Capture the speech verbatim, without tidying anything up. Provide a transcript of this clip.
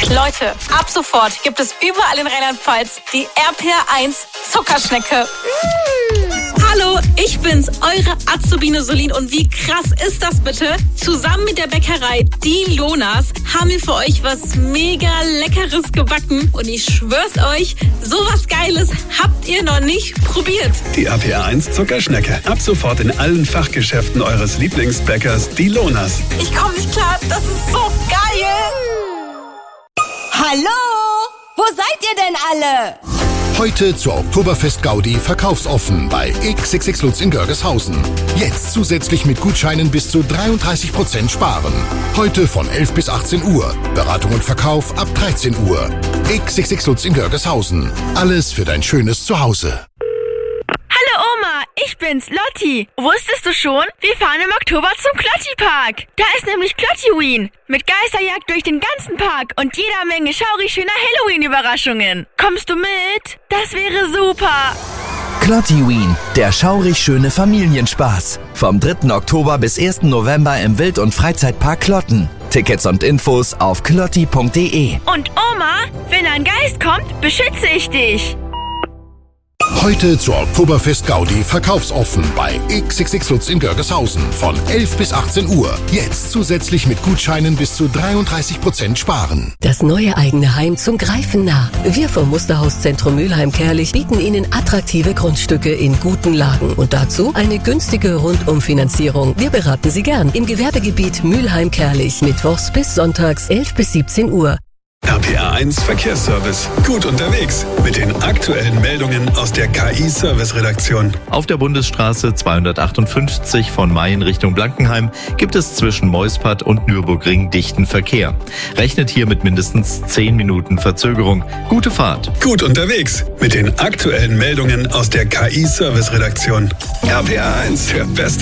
Leute, ab sofort gibt es überall in Rheinland-Pfalz die R P R eins Zuckerschnecke. Mmh. Hallo, ich bin's, eure Azubine Solin. Und wie krass ist das bitte? Zusammen mit der Bäckerei Die Lonas haben wir für euch was mega Leckeres gebacken. Und ich schwör's euch, sowas Geiles habt ihr noch nicht probiert. Die R P R eins Zuckerschnecke. Ab sofort in allen Fachgeschäften eures Lieblingsbäckers Die Lonas. Ich komm nicht klar, das ist so geil. Hallo? Wo seid ihr denn alle? Heute zur Oktoberfest-Gaudi verkaufsoffen bei X X X Lutz in Görgeshausen. Jetzt zusätzlich mit Gutscheinen bis zu dreiunddreißig Prozent sparen. Heute von elf bis achtzehn Uhr. Beratung und Verkauf ab dreizehn Uhr. X X X Lutz in Görgeshausen. Alles für dein schönes Zuhause. Hallo Oma, ich bin's, Lotti. Wusstest du schon? Wir fahren im Oktober zum Klotti-Park. Da ist nämlich Klotti-Ween. Mit Geisterjagd durch den ganzen Park und jeder Menge schaurig schöner Halloween-Überraschungen. Kommst du mit? Das wäre super. Klotti-Ween, der schaurig schöne Familienspaß. Vom dritten Oktober bis ersten November im Wild- und Freizeitpark Klotten. Tickets und Infos auf klotti punkt de. Und Oma, wenn ein Geist kommt, beschütze ich dich. Heute zur Oktoberfest-Gaudi verkaufsoffen bei X X X Lutz in Görgeshausen von elf bis achtzehn Uhr. Jetzt zusätzlich mit Gutscheinen bis zu dreiunddreißig Prozent sparen. Das neue eigene Heim zum Greifen nah. Wir vom Musterhauszentrum Mülheim-Kärlich bieten Ihnen attraktive Grundstücke in guten Lagen und dazu eine günstige Rundumfinanzierung. Wir beraten Sie gern im Gewerbegebiet Mülheim-Kärlich mittwochs bis sonntags elf bis siebzehn Uhr. R P R eins Verkehrsservice. Gut unterwegs mit den aktuellen Meldungen aus der K I-Service-Redaktion. Auf der Bundesstraße zweihundertachtundfünfzig von Mayen Richtung Blankenheim gibt es zwischen Meuspad und Nürburgring dichten Verkehr. Rechnet hier mit mindestens zehn Minuten Verzögerung. Gute Fahrt. Gut unterwegs mit den aktuellen Meldungen aus der K I-Service-Redaktion. R P R eins, der beste